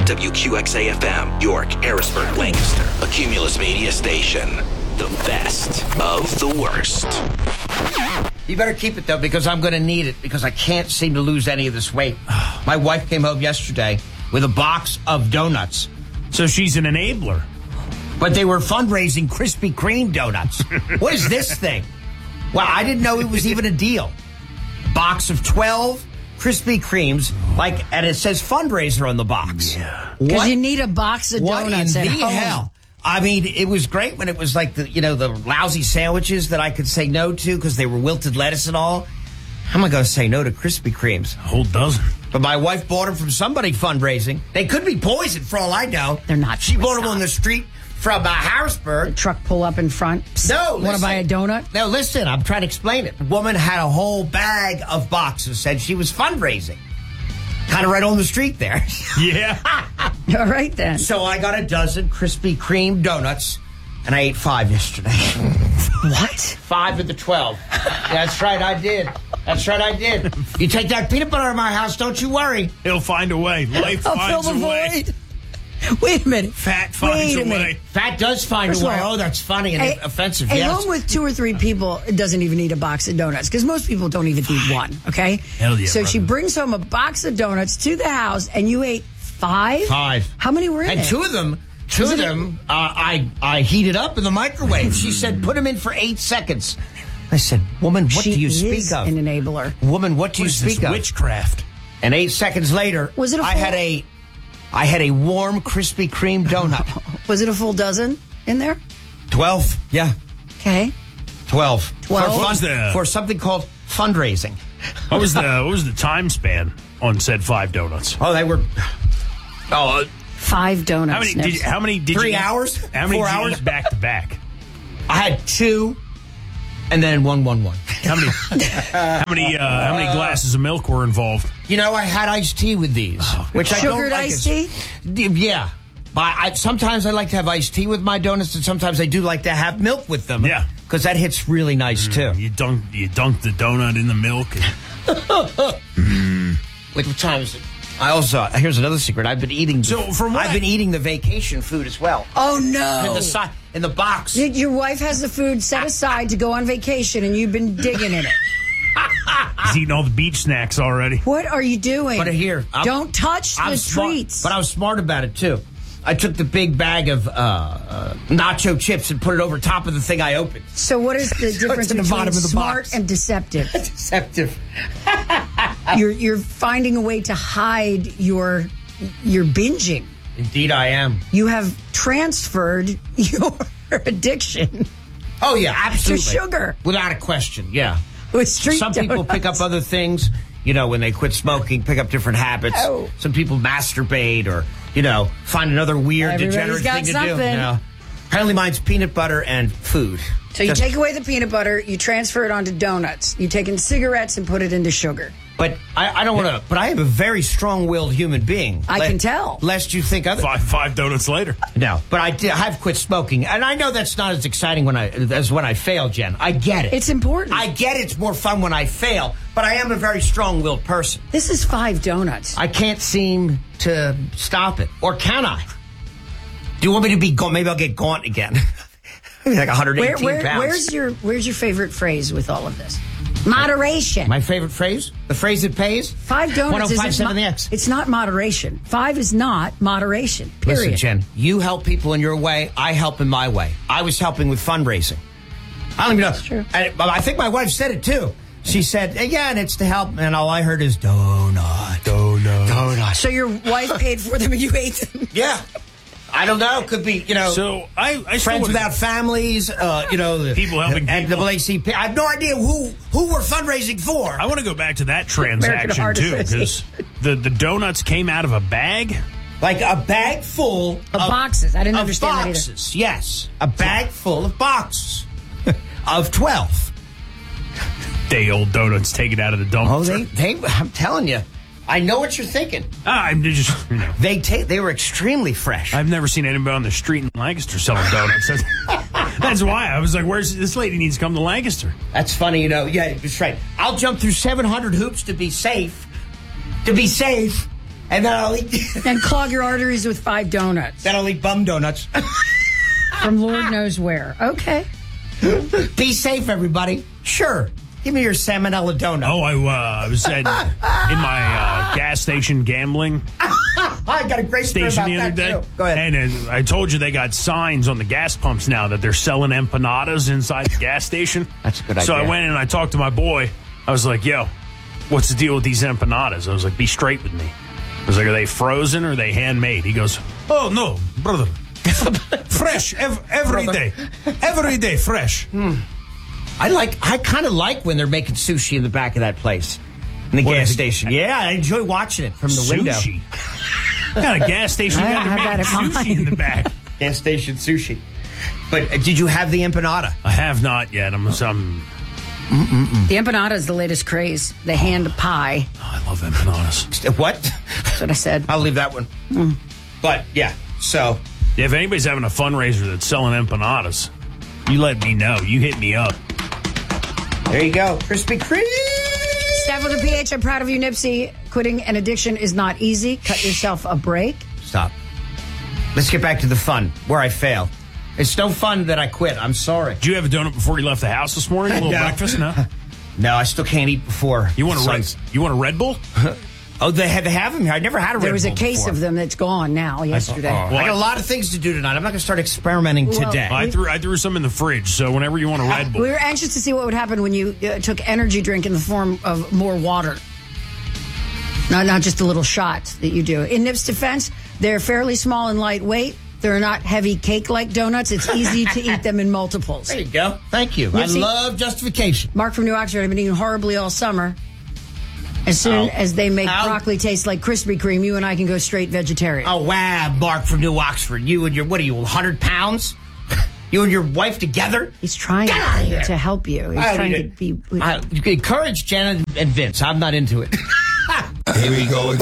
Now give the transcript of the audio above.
WQXA-FM, York, Harrisburg, Lancaster. A Cumulus Media station. The best of the worst. You better keep it, though, because I'm going to need it, because I can't seem to lose any of this weight. My wife came home yesterday with a box of donuts. So she's an enabler. But they were fundraising Krispy Kreme donuts. What is this thing? Well, I didn't know it was even a deal. Box of 12 Krispy Kremes, and it says fundraiser on the box. Yeah. Because you need a box of donuts at home. Hell? I mean, it was great when it was like the lousy sandwiches that I could say no to because they were wilted lettuce and all. How am I going to say no to Krispy Kremes? A whole dozen. But my wife bought them from somebody fundraising. They could be poisoned for all I know. They're not. She bought them on the street from Harrisburg. Truck pull up in front. No, want to buy a donut? No, listen, I'm trying to explain it. The woman had a whole bag of boxes, said she was fundraising. Kind of right on the street there. Yeah. All right, then. So I got a dozen Krispy Kreme donuts, and I ate 5 yesterday. What? 5 of the 12. That's right, I did. You take that peanut butter in my house, don't you worry. He'll find a way. Life I'll finds fill the a way. void. Wait a minute. Fat finds a way. Fat does find First a of way. all, Oh, that's funny and offensive, a yes. home with 2 or 3 people doesn't even need a box of donuts because most people don't even eat one, okay? Hell yeah, So she brother. brings home a box of donuts to the house and you ate 5? 5. How many were in And it? two of them, I heated up in the microwave. She said, put them in for 8 seconds. I said, woman, what do you speak of? An enabler. Woman, what do you What is this, speak of? witchcraft? And 8 seconds later, Was it a I full- had a warm Krispy Kreme donut. Was it a full dozen in there? 12. Yeah, Okay. 12. 12? What was the- For something called fundraising. What was the time span on said 5 donuts? Oh, they were 5 donuts. How many? Nips. How many did 3 you? hours? How many 4 did you hours? eat back to back? I had 2 and then 1. How many glasses of milk were involved? You know, I had iced tea with these, which I don't Sugared like. iced tea? Yeah. But sometimes I like to have iced tea with my donuts, and sometimes I do like to have milk with them. Yeah. Because that hits really nice, too. You dunk the donut in the milk. Like, what time is it? Here's another secret. I've been eating. I've been eating the vacation food as well. Oh, no. In the box. Your wife has the food set aside to go on vacation, and you've been digging in it. He's eating all the beach snacks already. What are you doing? But here, don't touch the treats. But I was smart about it, too. I took the big bag of nacho chips and put it over top of the thing I opened. So what is the difference in the between bottom of the smart box. and deceptive? Deceptive. You're finding a way to hide your binging. Indeed, I am. You have transferred your addiction Oh, yeah, absolutely. to sugar Without a question, yeah. with street Some people donuts. pick up other things, when they quit smoking, pick up different habits. Oh. Some people masturbate or, find another weird, Everybody's degenerate got thing to something. do. Apparently mine's peanut butter and food. So you take away the peanut butter, you transfer it onto donuts. You take in cigarettes and put it into sugar. But I don't want to, but I am a very strong-willed human being. I can tell. Lest you think other. Five donuts later. No, but I've quit smoking. And I know that's not as exciting as when I fail, Jen. I get it. It's important. I get it's more fun when I fail, but I am a very strong-willed person. This is 5 donuts. I can't seem to stop it. Or can I? Do you want me to be gaunt? Maybe I'll get gaunt again. Maybe like 118 pounds. Where's your favorite phrase with all of this? Moderation. My favorite phrase? The phrase that pays? 5 donuts 1057 the X. It's not moderation. 5 is not moderation. Period. Listen, Jen, you help people in your way. I help in my way. I was helping with fundraising. I don't even know. That's true. I think my wife said it too. She said, again, it's to help. And all I heard is donut. So your wife paid for them and you ate them? Yeah. I don't know. Could be, So I Friends Without Families, the People helping and people. NAACP. I have no idea who we're fundraising for. I want to go back to that American transaction Heart too, because Association. the donuts came out of a bag. Like a bag full Of boxes. I didn't of understand that either. boxes. Yes, a bag full of boxes of 12. Day old donuts taken out of the dumpster. Oh, they I'm telling you, I know what you're thinking. I'm just They were extremely fresh. I've never seen anybody on the street in Lancaster selling donuts. That's why I was like, "Where's this lady? Needs to come to Lancaster." That's funny, Yeah, that's right. I'll jump through 700 hoops to be safe. And then I'll eat, And clog your arteries with 5 donuts then I'll eat bum donuts. from Lord knows where. Okay. Be safe, everybody. Sure. Give me your salmonella donut. Oh, I was in my gas station gambling I got a great story station about the other that, day. too. Go ahead. And I told you they got signs on the gas pumps now that they're selling empanadas inside the gas station. That's a good So I idea. went and I talked to my boy. I was like, yo, what's the deal with these empanadas? I was like, be straight with me. I was like, are they frozen or are they handmade? He goes, oh, no, brother. Fresh every day. Every day fresh. I kind of like when they're making sushi in the back of that place. In the gas station. Yeah, I enjoy watching it from the window. Sushi. What kind of gas station you I got have that making in sushi in the back? Gas station sushi. But did you have the empanada? I have not yet. I'm The empanada is the latest craze. The hand pie. I love empanadas. What? That's what I said. I'll leave that one. But, yeah, so. Yeah, if anybody's having a fundraiser that's selling empanadas, you let me know. You hit me up. There you go. Krispy Kreme. Steph with a PH, I'm proud of you, Nipsey. Quitting an addiction is not easy. Cut yourself a break. Stop. Let's get back to the fun, where I fail. It's no fun that I quit. I'm sorry. Did you have a donut before you left the house this morning? A little No. breakfast? No. No, I still can't eat before. You want a Red? sun's- You want a Red Bull? Oh, they have them here. I never had a Red There was a Bull case before. of them that's gone now yesterday. I got a lot of things to do tonight. I'm not going to start experimenting Well, today. I threw some in the fridge. So whenever you want a Red Bull, We were anxious to see what would happen when you took energy drink in the form of more water. Not just a little shot that you do. In Nip's defense, they're fairly small and lightweight. They're not heavy cake-like donuts. It's easy to eat them in multiples. There you go. Thank you. I Nipsey- love justification. Mark from New Oxford, I've been eating horribly all summer. As soon as they make Ow. broccoli taste like Krispy Kreme, you and I can go straight vegetarian. Oh, wow, Mark from New Oxford. You and your, what are you, 100 pounds? You and your wife together? He's trying Get out of here. to help you. He's I trying need to it. be... You can encourage Janet and Vince. I'm not into it. Here we go again.